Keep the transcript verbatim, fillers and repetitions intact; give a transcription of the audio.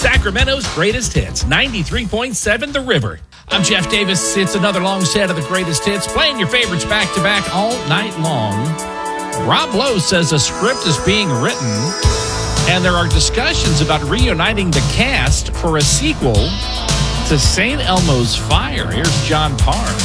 Sacramento's greatest hits, ninety-three point seven The River. I'm Jeff Davis. It's another long set of the greatest hits, playing your favorites back-to-back all night long. Rob Lowe says a script is being written, and there are discussions about reuniting the cast for a sequel to Saint Elmo's Fire. Here's John Parr.